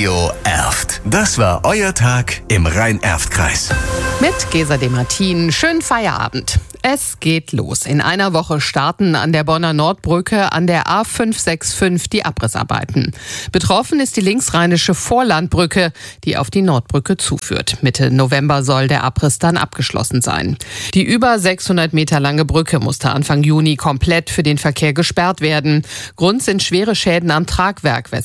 Radio Erft. Das war euer Tag im Rhein-Erft-Kreis. Mit Gesa de Martin. Schönen Feierabend. Es geht los. In einer Woche starten an der Bonner Nordbrücke an der A565 die Abrissarbeiten. Betroffen ist die linksrheinische Vorlandbrücke, die auf die Nordbrücke zuführt. Mitte November soll der Abriss dann abgeschlossen sein. Die über 600 Meter lange Brücke musste Anfang Juni komplett für den Verkehr gesperrt werden. Grund sind schwere Schäden am Tragwerk,